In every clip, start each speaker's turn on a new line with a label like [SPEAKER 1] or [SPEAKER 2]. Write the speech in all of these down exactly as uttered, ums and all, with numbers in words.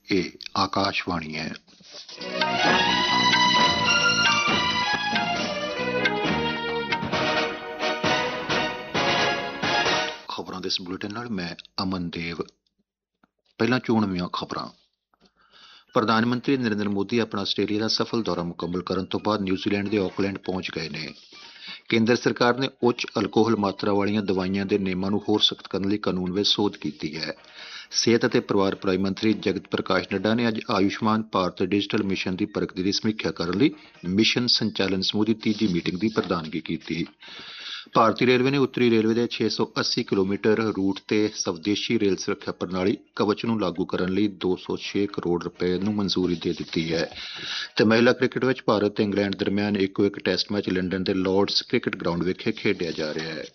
[SPEAKER 1] ਇਹ ਆਕਾਸ਼ਵਾਣੀ ਹੈ। ਖਬਰਾਂ ਦੇ ਇਸ ਬੁਲੇਟਿਨ ਨਾਲ ਮੈਂ ਅਮਨਦੇਵ। ਪਹਿਲਾਂ ਚੋਣਵੀਆਂ ਖਬਰਾਂ। ਪ੍ਰਧਾਨ ਮੰਤਰੀ ਨਰਿੰਦਰ ਮੋਦੀ ਆਪਣਾ ਆਸਟ੍ਰੇਲੀਆ ਦਾ ਸਫਲ ਦੌਰਾ ਮੁਕੰਮਲ ਕਰਨ ਤੋਂ ਬਾਅਦ ਨਿਊਜ਼ੀਲੈਂਡ ਦੇ ਆਕਲੈਂਡ ਪਹੁੰਚ ਗਏ ਨੇ। ਕੇਂਦਰ ਸਰਕਾਰ ਨੇ ਉੱਚ ਅਲਕੋਹਲ ਮਾਤਰਾ ਵਾਲੀਆਂ ਦਵਾਈਆਂ ਦੇ ਨਿਯਮਾਂ ਨੂੰ ਹੋਰ ਸਖਤ ਕਰਨ ਲਈ ਕਾਨੂੰਨ ਵਿੱਚ ਸੋਧ ਕੀਤੀ ਹੈ। ਸਿਹਤ ਅਤੇ ਪਰਿਵਾਰ ਭਲਾਈ ਮੰਤਰੀ ਜਗਤ ਪ੍ਰਕਾਸ਼ ਨੱਡਾ ਨੇ ਅੱਜ ਆਯੁਸ਼ਮਾਨ ਭਾਰਤ ਡਿਜੀਟਲ ਮਿਸ਼ਨ ਦੀ ਪ੍ਰਗਤੀ ਦੀ ਸਮੀਖਿਆ ਕਰਨ ਲਈ ਮਿਸ਼ਨ ਸੰਚਾਲਨ ਸਮੂਹ ਦੀ ਤੀਜੀ ਮੀਟਿੰਗ ਦੀ ਪ੍ਰਧਾਨਗੀ ਕੀਤੀ। ਭਾਰਤੀ ਰੇਲਵੇ ਨੇ ਉੱਤਰੀ ਰੇਲਵੇ ਦੇ ਛੇ ਸੌ ਅੱਸੀ ਕਿਲੋਮੀਟਰ ਰੂਟ ਤੇ ਸਵਦੇਸ਼ੀ ਰੇਲ ਸੁਰੱਖਿਆ ਪ੍ਰਣਾਲੀ ਕਵਚ ਨੂੰ ਲਾਗੂ ਕਰਨ ਲਈ ਦੋ ਸੌ ਛੇ ਕਰੋੜ ਰੁਪਏ ਨੂੰ ਮਨਜ਼ੂਰੀ ਦੇ ਦਿੱਤੀ ਹੈ। ਤੇ ਮਹਿਲਾ ਕ੍ਰਿਕਟ ਵਿੱਚ ਭਾਰਤ ਤੇ ਇੰਗਲੈਂਡ ਦਰਮਿਆਨ ਇੱਕੋ ਇੱਕ ਟੈਸਟ ਮੈਚ ਲੰਡਨ ਦੇ ਲਾਰਡਸ ਕ੍ਰਿਕਟ ਗਰਾਊਂਡ ਵਿਖੇ ਖੇਡਿਆ ਜਾ ਰਿਹਾ ਹੈ।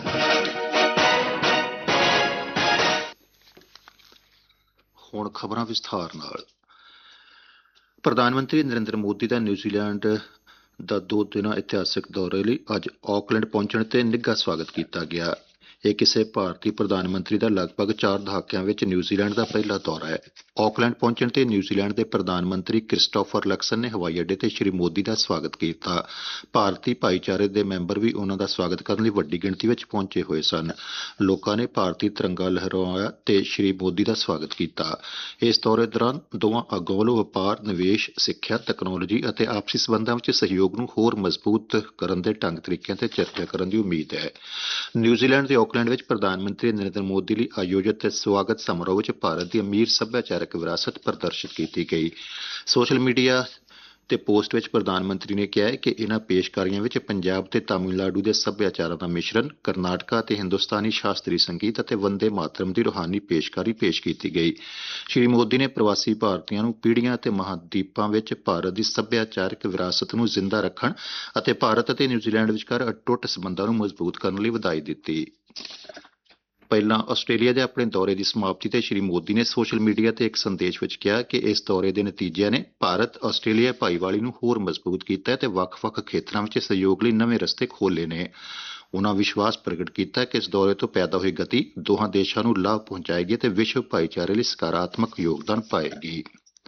[SPEAKER 1] ਹੁਣ ਖਬਰਾਂ ਵਿਸਥਾਰ ਨਾਲ। ਪ੍ਰਧਾਨ ਮੰਤਰੀ ਨਰਿੰਦਰ ਮੋਦੀ ਦਾ ਨਿਊਜ਼ੀਲੈਂਡ ਦਾ ਦੋ ਦਿਨਾਂ ਇਤਿਹਾਸਕ ਦੌਰੇ ਲਈ ਅੱਜ ਆਕਲੈਂਡ ਪਹੁੰਚਣ ਤੇ ਨਿੱਘਾ ਸਵਾਗਤ ਕੀਤਾ ਗਿਆ। ਇਹ ਕਿਸੇ ਭਾਰਤੀ ਪ੍ਰਧਾਨ ਮੰਤਰੀ ਦਾ ਲਗਭਗ ਚਾਰ ਦਹਾਕਿਆਂ ਵਿੱਚ ਨਿਊਜ਼ੀਲੈਂਡ ਦਾ ਪਹਿਲਾ ਦੌਰਾ ਹੈ। ਆਕਲੈਂਡ ਪਹੁੰਚਣ ਤੇ ਨਿਊਜ਼ੀਲੈਂਡ ਦੇ ਪ੍ਰਧਾਨ ਮੰਤਰੀ ਕ੍ਰਿਸਟੋਫਰ ਲਕਸਨ ਨੇ ਹਵਾਈ ਅੱਡੇ ਤੇ ਸ਼੍ਰੀ ਮੋਦੀ ਦਾ ਸਵਾਗਤ ਕੀਤਾ। ਭਾਰਤੀ ਭਾਈਚਾਰੇ ਦੇ ਮੈਂਬਰ ਵੀ ਉਹਨਾਂ ਦਾ ਸਵਾਗਤ ਕਰਨ ਲਈ ਵੱਡੀ ਗਿਣਤੀ ਵਿੱਚ ਪਹੁੰਚੇ ਹੋਏ ਸਨ। ਲੋਕਾਂ ਨੇ ਭਾਰਤੀ ਤਿਰੰਗਾ ਲਹਿਰਾਇਆ ਤੇ ਸ਼੍ਰੀ ਮੋਦੀ ਦਾ ਸਵਾਗਤ ਕੀਤਾ। ਇਸ ਦੌਰੇ ਦੌਰਾਨ ਦੋਵਾਂ ਆਗੂਆਂ ਵੱਲੋਂ ਵਪਾਰ, ਨਿਵੇਸ਼, ਸਿੱਖਿਆ, ਤਕਨਾਲੋਜੀ ਅਤੇ ਆਪਸੀ ਸਬੰਧਾਂ ਵਿੱਚ ਸਹਿਯੋਗ ਨੂੰ ਹੋਰ ਮਜ਼ਬੂਤ ਕਰਨ ਦੇ ਢੰਗ ਤਰੀਕਿਆਂ ਤੇ ਚਰਚਾ ਕਰਨ ਦੀ ਉਮੀਦ ਹੈ। ਨਿਊਜ਼ੀਲੈਂਡ ਦੇ ਆਕਲੈਂਡ ਵਿੱਚ ਪ੍ਰਧਾਨ ਮੰਤਰੀ ਨਰਿੰਦਰ ਮੋਦੀ ਲਈ ਆਯੋਜਿਤ ਸਵਾਗਤ ਸਮਾਰੋਹ ਵਿੱਚ ਭਾਰਤ ਦੀ ਅਮੀਰ ਸੱਭਿਆਚਾਰਕ ਵਿਰਾਸਤ ਪ੍ਰਦਰਸ਼ਿਤ ਕੀਤੀ ਗਈ। ਸੋਸ਼ਲ ਮੀਡੀਆ ਤੇ ਪੋਸਟ ਵਿੱਚ ਪ੍ਰਧਾਨ ਮੰਤਰੀ ਨੇ ਕਿਹਾ ਹੈ ਕਿ ਇਹਨਾਂ ਪੇਸ਼ਕਾਰੀਆਂ ਵਿੱਚ ਪੰਜਾਬ ਤੇ ਤਾਮਿਲਨਾਡੂ ਦੇ ਸੱਭਿਆਚਾਰਾਂ ਦਾ ਮਿਸ਼ਰਣ, ਕਰਨਾਟਕਾ ਤੇ ਹਿੰਦੁਸਤਾਨੀ ਸ਼ਾਸਤਰੀ ਸੰਗੀਤ ਅਤੇ ਵੰਦੇ ਮਾਤਰਮ ਦੀ ਰੂਹਾਨੀ ਪੇਸ਼ਕਾਰੀ ਪੇਸ਼ ਕੀਤੀ ਗਈ। ਸ਼੍ਰੀ ਮੋਦੀ ਨੇ ਪ੍ਰਵਾਸੀ ਭਾਰਤੀਆਂ ਨੂੰ ਪੀੜ੍ਹੀਆਂ ਅਤੇ ਮਹਾਂਦੀਪਾਂ ਵਿੱਚ ਭਾਰਤ ਦੀ ਸੱਭਿਆਚਾਰਕ ਵਿਰਾਸਤ ਨੂੰ ਜ਼ਿੰਦਾ ਰੱਖਣ ਅਤੇ ਭਾਰਤ ਅਤੇ ਨਿਊਜ਼ੀਲੈਂਡ ਵਿਚਕਾਰ ਅਟੁੱਟ ਸਬੰਧਾਂ ਨੂੰ ਮਜ਼ਬੂਤ ਕਰਨ ਲਈ ਵਧਾਈ ਦਿੱਤੀ। ਪਹਿਲਾਂ ਆਸਟ੍ਰੇਲੀਆ ਦੇ ਆਪਣੇ ਦੌਰੇ ਦੀ ਸਮਾਪਤੀ ਤੇ ਸ਼੍ਰੀ ਮੋਦੀ ਨੇ ਸੋਸ਼ਲ ਮੀਡੀਆ ਤੇ ਇੱਕ ਸੰਦੇਸ਼ ਵਿੱਚ ਕਿਹਾ ਕਿ ਇਸ ਦੌਰੇ ਦੇ ਨਤੀਜਿਆਂ ਨੇ ਭਾਰਤ ਆਸਟ੍ਰੇਲੀਆ ਭਾਈਵਾਲੀ ਨੂੰ ਹੋਰ ਮਜ਼ਬੂਤ ਕੀਤਾ ਹੈ ਤੇ ਵੱਖ-ਵੱਖ ਖੇਤਰਾਂ ਵਿੱਚ ਸਹਿਯੋਗ ਲਈ ਨਵੇਂ ਰਸਤੇ ਖੋਲ੍ਹੇ ਨੇ। ਉਨ੍ਹਾਂ ਵਿਸ਼ਵਾਸ ਪ੍ਰਗਟ ਕੀਤਾ ਕਿ ਇਸ ਦੌਰੇ ਤੋਂ ਪੈਦਾ ਹੋਈ ਗਤੀ ਦੋਹਾਂ ਦੇਸ਼ਾਂ ਨੂੰ ਲਾਭ ਪਹੁੰਚਾਏਗੀ ਤੇ ਵਿਸ਼ਵ ਭਾਈਚਾਰੇ ਲਈ ਸਕਾਰਾਤਮਕ ਯੋਗਦਾਨ ਪਾਏਗੀ।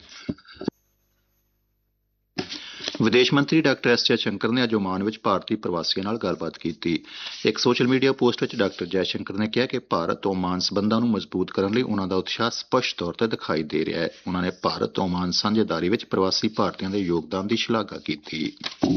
[SPEAKER 1] ਵਿਦੇਸ਼ ਮੰਤਰੀ ਡਾਕਟਰ ਐਸ ਜੈਸ਼ੰਕਰ ਨੇ ਅੱਜ ਓਮਾਨ ਵਿੱਚ ਭਾਰਤੀ ਪ੍ਰਵਾਸੀਆਂ ਨਾਲ ਗੱਲਬਾਤ ਕੀਤੀ। ਇੱਕ ਸੋਸ਼ਲ ਮੀਡੀਆ ਪੋਸਟ ਵਿੱਚ ਡਾਕਟਰ ਜੈਸ਼ੰਕਰ ਨੇ ਕਿਹਾ ਕਿ ਭਾਰਤ ਓਮਾਨ ਸਬੰਧਾਂ ਨੂੰ ਮਜ਼ਬੂਤ ਕਰਨ ਲਈ ਉਨ੍ਹਾਂ ਦਾ ਉਤਸ਼ਾਹ ਸਪਸ਼ਟ ਤੌਰ ਤੇ ਦਿਖਾਈ ਦੇ ਰਿਹਾ ਹੈ। ਉਨ੍ਹਾਂ ਨੇ ਭਾਰਤ ਓਮਾਨ ਸਾਂਝੇਦਾਰੀ ਵਿੱਚ ਪ੍ਰਵਾਸੀ ਭਾਰਤੀਆਂ ਦੇ ਯੋਗਦਾਨ ਦੀ ਸ਼ਲਾਘਾ ਕੀਤੀ।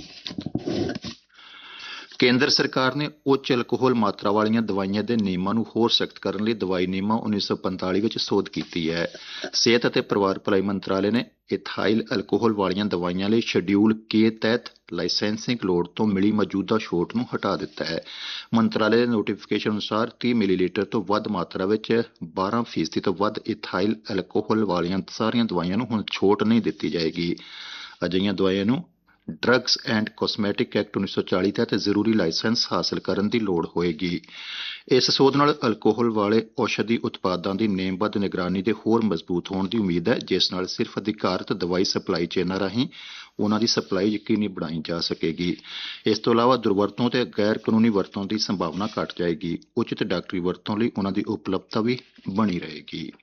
[SPEAKER 1] ਕੇਂਦਰ ਸਰਕਾਰ ਨੇ ਉੱਚ ਅਲਕੋਹਲ ਮਾਤਰਾ ਵਾਲੀਆਂ ਦਵਾਈਆਂ ਦੇ ਨਿਯਮਾਂ ਨੂੰ ਹੋਰ ਸਖਤ ਕਰਨ ਲਈ ਦਵਾਈ ਨਿਯਮਾਂ ਉੱਨੀ ਸੌ ਪੰਤਾਲੀ ਵਿੱਚ ਸੋਧ ਕੀਤੀ ਹੈ। ਸਿਹਤ ਅਤੇ ਪਰਿਵਾਰ ਭਲਾਈ ਮੰਤਰਾਲੇ ਨੇ ਇਥਾਈਲ ਅਲਕੋਹਲ ਵਾਲੀਆਂ ਦਵਾਈਆਂ ਲਈ ਸ਼ਡਿਊਲ ਕੇ ਤਹਿਤ ਲਾਇਸੈਂਸਿੰਗ ਲੋੜ ਤੋਂ ਮਿਲੀ ਮੌਜੂਦਾ ਛੋਟ ਨੂੰ ਹਟਾ ਦਿੱਤਾ ਹੈ। ਮੰਤਰਾਲੇ ਦੇ ਨੋਟੀਫਿਕੇਸ਼ਨ ਅਨੁਸਾਰ ਤੀਹ ਮਿਲੀਲੀਟਰ ਤੋਂ ਵੱਧ ਮਾਤਰਾ ਵਿੱਚ ਬਾਰਾਂ ਫੀਸਦੀ ਤੋਂ ਵੱਧ ਇਥਾਈਲ ਅਲਕੋਹਲ ਵਾਲੀਆਂ ਸਾਰੀਆਂ ਦਵਾਈਆਂ ਨੂੰ ਹੁਣ ਛੋਟ ਨਹੀਂ ਦਿੱਤੀ ਜਾਏਗੀ। ਅਜਿਹੀਆਂ ਦਵਾਈਆਂ ਨੂੰ ਡਰੱਗਸ ਐਂਡ ਕਾਸਮੈਟਿਕ ਐਕਟ ਉੱਨੀ ਸੌ ਚਾਲੀ ਤਹਿਤ ਜ਼ਰੂਰੀ ਲਾਇਸੈਂਸ ਹਾਸਲ ਕਰਨ ਦੀ ਲੋੜ ਹੋਏਗੀ। ਇਸ ਸੋਧ ਨਾਲ ਅਲਕੋਹਲ ਵਾਲੇ ਔਸ਼ਧੀ ਉਤਪਾਦਾਂ ਦੀ ਨੇਮਬੱਧ ਨਿਗਰਾਨੀ ਦੇ ਹੋਰ ਮਜ਼ਬੂਤ ਹੋਣ ਦੀ ਉਮੀਦ ਹੈ, ਜਿਸ ਨਾਲ ਸਿਰਫ ਅਧਿਕਾਰਤ ਦਵਾਈ ਸਪਲਾਈ ਚੇਨਾਂ ਰਾਹੀਂ ਉਹਨਾਂ ਦੀ ਸਪਲਾਈ ਯਕੀਨੀ ਬਣਾਈ ਜਾ ਸਕੇਗੀ। ਇਸ ਤੋਂ ਇਲਾਵਾ ਦੁਰਵਰਤੋਂ ਤੇ ਗੈਰ ਕਾਨੂੰਨੀ ਵਰਤੋਂ ਦੀ ਸੰਭਾਵਨਾ ਘਟ ਜਾਏਗੀ। ਉਚਿਤ ਡਾਕਟਰੀ ਵਰਤੋਂ ਲਈ ਉਹਨਾਂ ਦੀ ਉਪਲਬਧਤਾ ਵੀ ਬਣੀ ਰਹੇਗੀ।